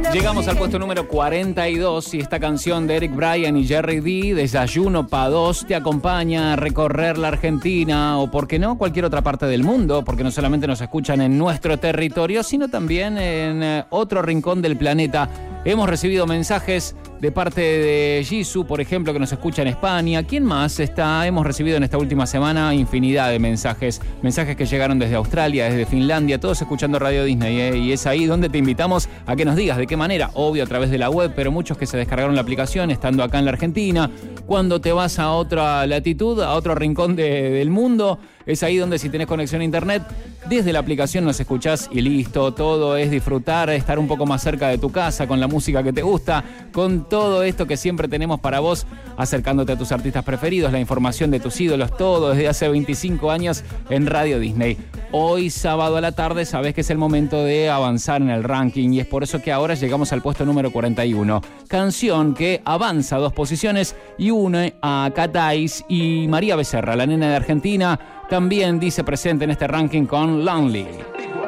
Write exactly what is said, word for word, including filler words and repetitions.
Llegamos al puesto número cuarenta y dos y esta canción de Eric Bryan y Jerry D, Desayuno pa' dos, te acompaña a recorrer la Argentina o, por qué no, cualquier otra parte del mundo, porque no solamente nos escuchan en nuestro territorio, sino también en otro rincón del planeta. Hemos recibido mensajes de parte de Jisoo, por ejemplo, que nos escucha en España. ¿Quién más está? Hemos recibido en esta última semana infinidad de mensajes. Mensajes que llegaron desde Australia, desde Finlandia, todos escuchando Radio Disney, ¿eh? Y es ahí donde te invitamos a que nos digas de qué manera. Obvio, a través de la web, pero muchos que se descargaron la aplicación estando acá en la Argentina. Cuando te vas a otra latitud, a otro rincón de, del mundo, es ahí donde, si tenés conexión a internet, desde la aplicación nos escuchás y listo. Todo es disfrutar, estar un poco más cerca de tu casa, con la música que te gusta, con todo esto que siempre tenemos para vos, acercándote a tus artistas preferidos, la información de tus ídolos, todo desde hace veinticinco años en Radio Disney. Hoy, sábado a la tarde, sabés que es el momento de avanzar en el ranking y es por eso que ahora llegamos al puesto número cuarenta y uno. Canción que avanza dos posiciones y une a Catais y María Becerra, la nena de Argentina, también dice presente en este ranking con Lonely.